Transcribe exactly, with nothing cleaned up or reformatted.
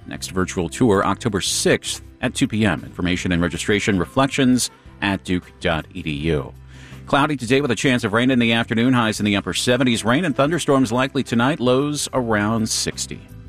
Next virtual tour, October sixth at two p.m. Information and registration, reflections at duke dot e d u. Cloudy today with a chance of rain in the afternoon. Highs in the upper seventies. Rain and thunderstorms likely tonight. Lows around sixty.